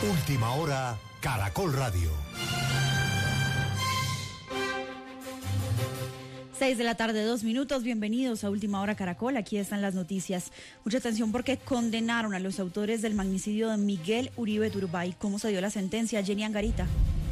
Última hora, Caracol Radio. 6:02 p.m. Bienvenidos a Última Hora Caracol. Aquí están las noticias. Mucha atención porque condenaron a los autores del magnicidio de Miguel Uribe Turbay. ¿Cómo se dio la sentencia? Jenny Angarita.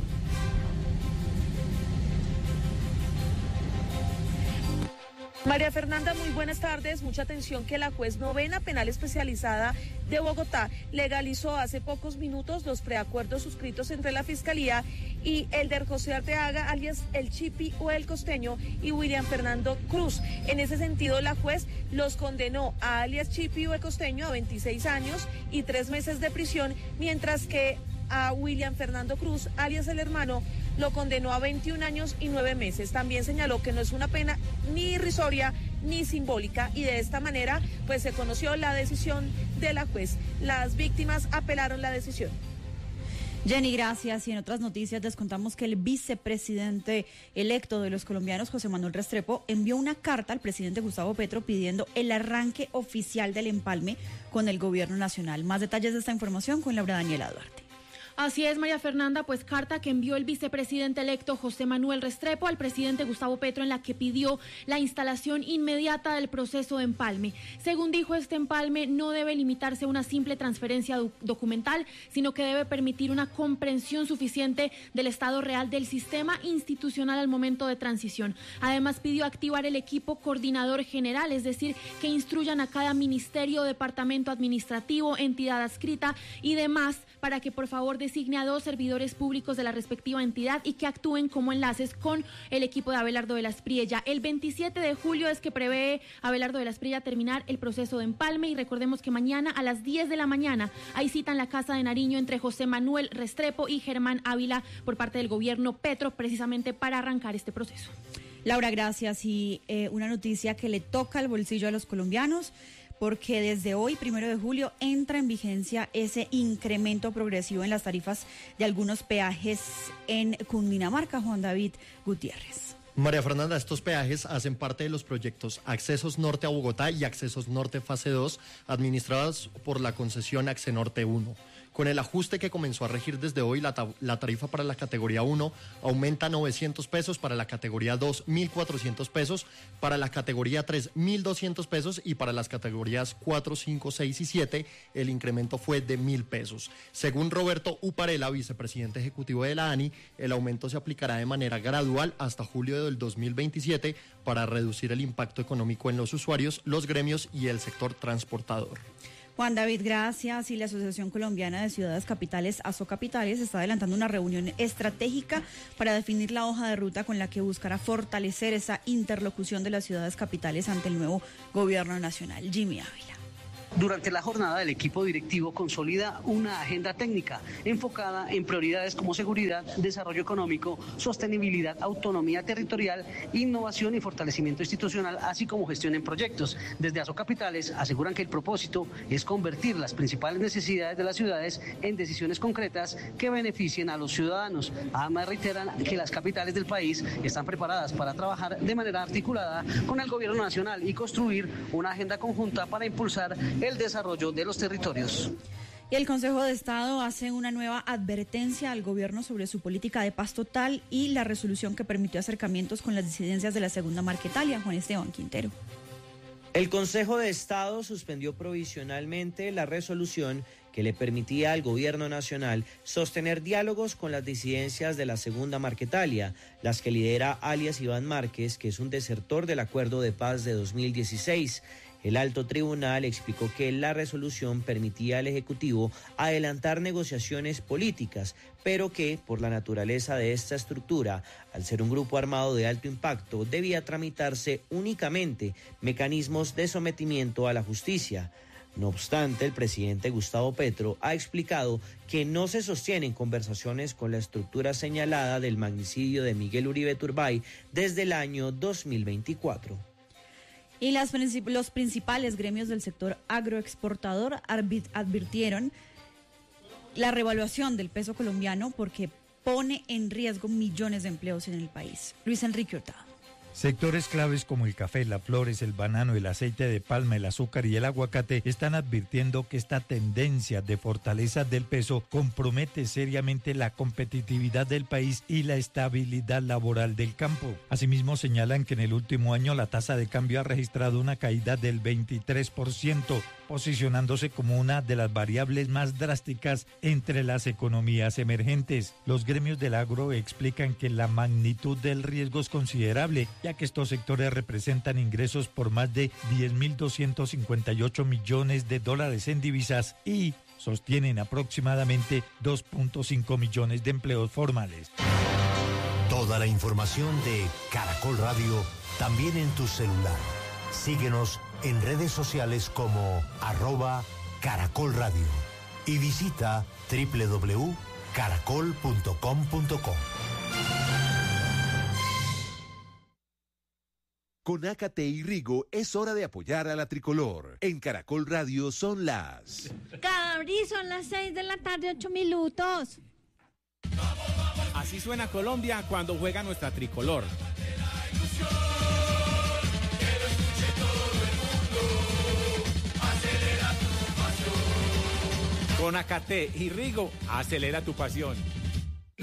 María Fernanda, muy buenas tardes. Mucha atención que la juez novena penal especializada de Bogotá legalizó hace pocos minutos los preacuerdos suscritos entre la Fiscalía y Elder José Arteaga, alias El Chipi o El Costeño, y William Fernando Cruz. En ese sentido, la juez los condenó a alias Chipi o El Costeño a 26 años y 3 meses de prisión, mientras que a William Fernando Cruz, alias El Hermano, lo condenó a 21 años y 9 meses. También señaló que no es una pena ni irrisoria ni simbólica, y de esta manera pues se conoció la decisión de la juez. Las víctimas apelaron la decisión. Jenny, gracias. Y en otras noticias les contamos que el vicepresidente electo de los colombianos, José Manuel Restrepo, envió una carta al presidente Gustavo Petro pidiendo el arranque oficial del empalme con el gobierno nacional. Más detalles de esta información con Laura Daniela Duarte. Así es, María Fernanda, pues carta que envió el vicepresidente electo José Manuel Restrepo al presidente Gustavo Petro, en la que pidió la instalación inmediata del proceso de empalme. Según dijo, este empalme no debe limitarse a una simple transferencia documental, sino que debe permitir una comprensión suficiente del estado real del sistema institucional al momento de transición. Además, pidió activar el equipo coordinador general, es decir, que instruyan a cada ministerio, departamento administrativo, entidad adscrita y demás, para que por favor designe a 2 servidores públicos de la respectiva entidad y que actúen como enlaces con el equipo de Abelardo de la Espriella. El 27 de julio es que prevé Abelardo de la Espriella terminar el proceso de empalme, y recordemos que mañana a las 10 de la mañana hay cita en la Casa de Nariño entre José Manuel Restrepo y Germán Ávila por parte del gobierno Petro, precisamente para arrancar este proceso. Laura, gracias. Y una noticia que le toca al bolsillo a los colombianos, porque desde hoy, 1 de julio, entra en vigencia ese incremento progresivo en las tarifas de algunos peajes en Cundinamarca. Juan David Gutiérrez. María Fernanda, estos peajes hacen parte de los proyectos Accesos Norte a Bogotá y Accesos Norte Fase 2, administrados por la concesión Accenorte 1. Con el ajuste que comenzó a regir desde hoy, la tarifa para la categoría 1 aumenta a 900 pesos, para la categoría 2, 1.400 pesos, para la categoría 3, 1.200 pesos, y para las categorías 4, 5, 6 y 7, el incremento fue de 1.000 pesos. Según Roberto Uparela, vicepresidente ejecutivo de la ANI, el aumento se aplicará de manera gradual hasta julio del 2027 para reducir el impacto económico en los usuarios, los gremios y el sector transportador. Juan David, gracias. Y la Asociación Colombiana de Ciudades Capitales, Asocapitales, está adelantando una reunión estratégica para definir la hoja de ruta con la que buscará fortalecer esa interlocución de las ciudades capitales ante el nuevo gobierno nacional. Jimmy Ávila. Durante la jornada, el equipo directivo consolida una agenda técnica enfocada en prioridades como seguridad, desarrollo económico, sostenibilidad, autonomía territorial, innovación y fortalecimiento institucional, así como gestión en proyectos. Desde Asocapitales aseguran que el propósito es convertir las principales necesidades de las ciudades en decisiones concretas que beneficien a los ciudadanos. Además, reiteran que las capitales del país están preparadas para trabajar de manera articulada con el gobierno nacional y construir una agenda conjunta para impulsar el desarrollo de los territorios. Y el Consejo de Estado hace una nueva advertencia al gobierno sobre su política de paz total y la resolución que permitió acercamientos con las disidencias de la Segunda Marquetalia. Juan Esteban Quintero. El Consejo de Estado suspendió provisionalmente la resolución que le permitía al gobierno nacional sostener diálogos con las disidencias de la Segunda Marquetalia, las que lidera alias Iván Márquez, que es un desertor del acuerdo de paz de 2016. El alto tribunal explicó que la resolución permitía al Ejecutivo adelantar negociaciones políticas, pero que, por la naturaleza de esta estructura, al ser un grupo armado de alto impacto, debía tramitarse únicamente mecanismos de sometimiento a la justicia. No obstante, el presidente Gustavo Petro ha explicado que no se sostienen conversaciones con la estructura señalada del magnicidio de Miguel Uribe Turbay desde el año 2024. Y los principales gremios del sector agroexportador advirtieron la revaluación del peso colombiano porque pone en riesgo millones de empleos en el país. Luis Enrique Hurtado. Sectores claves como el café, las flores, el banano, el aceite de palma, el azúcar y el aguacate están advirtiendo que esta tendencia de fortaleza del peso compromete seriamente la competitividad del país y la estabilidad laboral del campo. Asimismo, señalan que en el último año la tasa de cambio ha registrado una caída del 23%, posicionándose como una de las variables más drásticas entre las economías emergentes. Los gremios del agro explican que la magnitud del riesgo es considerable, ya que estos sectores representan ingresos por más de 10.258 millones de dólares en divisas y sostienen aproximadamente 2.5 millones de empleos formales. Toda la información de Caracol Radio también en tu celular. Síguenos en redes sociales como @Caracol Radio y visita www.caracol.com.co. Con Ácate y Rigo es hora de apoyar a la tricolor. En Caracol Radio son las... Cabri, son las 6 de la tarde, 8 minutos. Así suena Colombia cuando juega nuestra tricolor. Con Ácate y Rigo, acelera tu pasión.